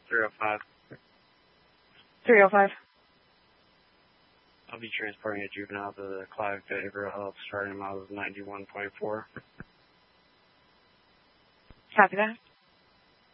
305. 305. I'll be transporting a juvenile to the Clive Behavioral Health starting miles of 91.4. Copy that.